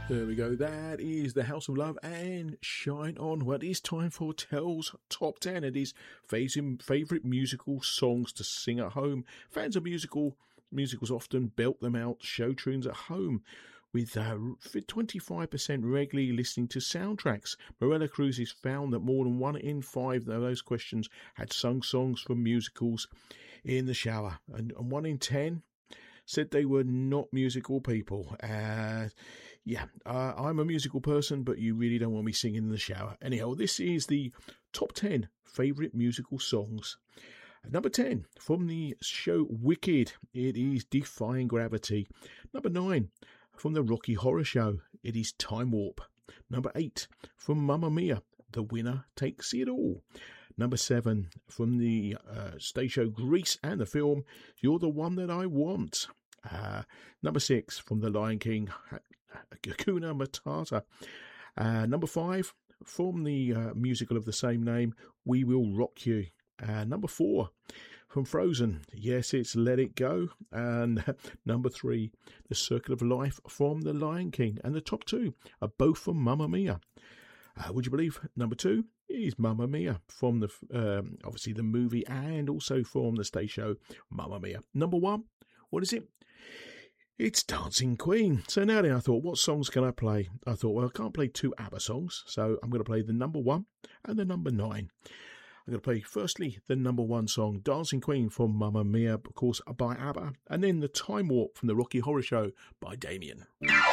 There we go. That is the House of Love and Shine On. Well, it is time for Tell's Top 10. It is favourite musical songs to sing at home. Fans of musicals often belt them out show tunes at home, with 25% regularly listening to soundtracks. Morella Cruises found that more than 1 in 5 of those questions had sung songs from musicals in the shower, and 1 in 10 said they were not musical people. I'm a musical person, but you really don't want me singing in the shower. Anyhow, this is the top 10 favourite musical songs. Number 10, from the show Wicked, it is Defying Gravity. Number 9, from the Rocky Horror Show, it is Time Warp. Number 8, from Mamma Mia, The Winner Takes It All. Number 7, from the stage show Grease and the film You're the One That I Want. Number 6, from The Lion King, Hakuna Matata. Number 5, from the musical of the same name, We Will Rock You. Number 4, from Frozen, yes, it's Let It Go. And number 3, The Circle of Life from The Lion King. And the top 2 are both from Mamma Mia. Would you believe number 2 is Mamma Mia from the obviously the movie and also from the stage show Mamma Mia. Number 1, what is it? It's Dancing Queen. So now then I thought, what songs can I play? I thought, well, I can't play 2 ABBA songs, so I'm going to play the number 1 and the number 9. I'm going to play firstly the number 1 song, Dancing Queen from Mamma Mia, of course, by ABBA, and then the Time Warp from the Rocky Horror Show by Damien.